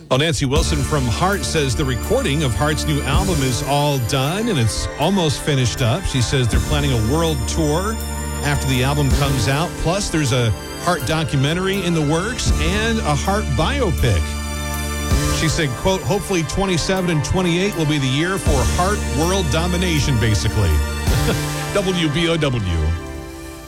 Well, Nancy Wilson from Heart says the recording of Heart's new album is all done and it's almost finished up. She says they're planning a world tour after the album comes out. Plus, there's a Heart documentary in the works and a Heart biopic. She said, quote, hopefully 27 and 28 will be the year for Heart world domination, basically. WBOW.